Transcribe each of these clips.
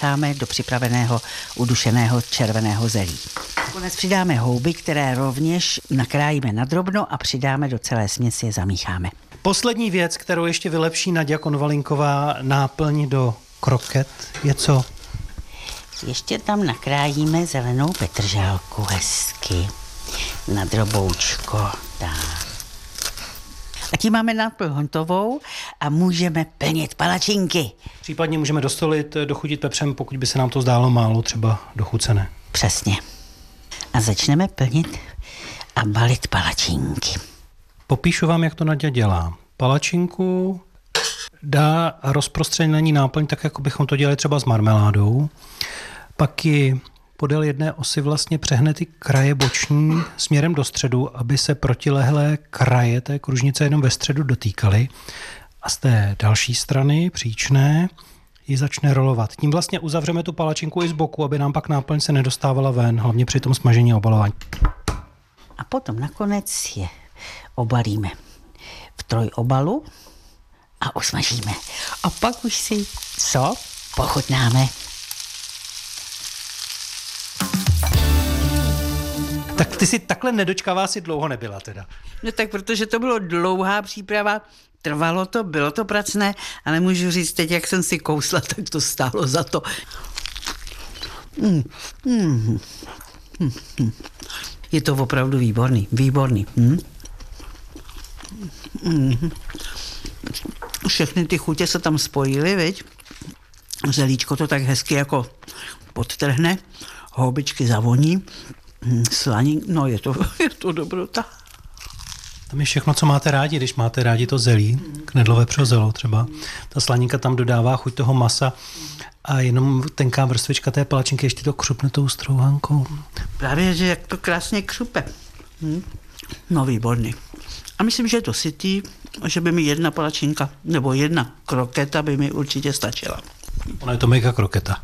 dáme do připraveného udušeného červeného zelí. Nakonec přidáme houby, které rovněž nakrájíme nadrobno a přidáme do celé směsi, je zamícháme. Poslední věc, kterou ještě vylepší Naďa Konvalinková, náplň do kroket, je co? Ještě tam nakrájíme zelenou petržálku hezky na droboučko. Tak. A tím máme náplň hotovou a můžeme plnit palačinky. Případně můžeme dosolit, dochutit pepřem, pokud by se nám to zdálo málo třeba dochucené. Přesně. A začneme plnit a balit palačinky. Popíšu vám, jak to Naďa dělá. Palačinku dá a rozprostře na ní náplň, tak jako bychom to dělali třeba s marmeládou. Pak ji podél jedné osy vlastně přehne ty kraje boční směrem do středu, aby se protilehlé kraje té kružnice jenom ve středu dotýkaly. A z té další strany, příčné, ji začne rolovat. Tím vlastně uzavřeme tu palačinku i z boku, aby nám pak náplň se nedostávala ven, hlavně při tom smažení a obalování. A potom nakonec je obalíme v trojobalu a osmažíme. A pak už si pochutnáme. Tak ty si takhle nedočkavá si dlouho nebyla teda. No tak protože to bylo dlouhá příprava, trvalo to, bylo to pracné, ale můžu říct teď, jak jsem si kousla, tak to stálo za to. Je to opravdu výborný. Všechny ty chutě se tam spojily, viď? Zelíčko to tak hezky jako podtrhne, houbičky zavoní, slaní, no je to dobrota. Tam je všechno, co máte rádi, když máte rádi to zelí, knedlové přozelo třeba. Ta slaninka tam dodává chuť toho masa a jenom tenká vrstvička té palačinky ještě to křupne tou strouhankou. Právě, že jak to krásně křupe. No výborný. A myslím, že je to sytý, že by mi jedna palačinka nebo jedna kroketa by mi určitě stačila. Ona je to mega kroketa.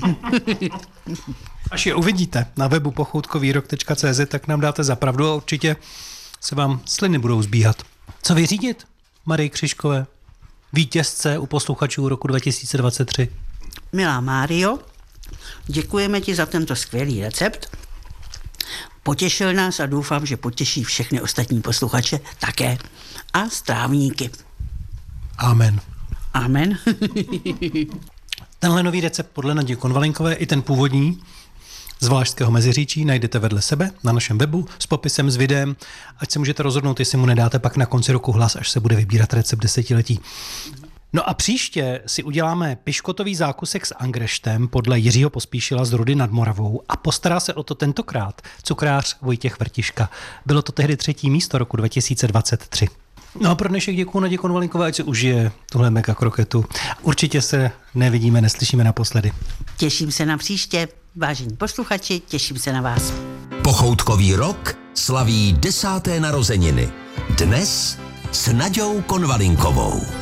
Až je uvidíte na webu pochoutkovýrok.cz, tak nám dáte za pravdu a určitě se vám sliny budou zbíhat. Co vyřídit, Marii Křižkové, vítězce u posluchačů roku 2023? Milá Mário, děkujeme ti za tento skvělý recept. Potěšil nás a doufám, že potěší všechny ostatní posluchače také. A strávníky. Amen. Amen. Tenhle nový recept podle Nadě Konvalinkové i ten původní z Valašského Meziříčí najdete vedle sebe na našem webu s popisem, s videem, ať se můžete rozhodnout, jestli mu nedáte pak na konci roku hlas, až se bude vybírat recept desetiletí. No a příště si uděláme piškotový zákusek s angreštem podle Jiřího Pospíšila z Rudy nad Moravou a postará se o to tentokrát cukrář Vojtěch Vrtiška. Bylo to tehdy 3. místo roku 2023. No a pro dnešek děkuju Nadě Konvalinkové, ať se užije tuhle mega kroketu. Určitě se nevidíme, neslyšíme naposledy. Těším se na příště, vážení posluchači, těším se na vás. Pochoutkový rok slaví 10. narozeniny. Dnes s Naďou Konvalinkovou.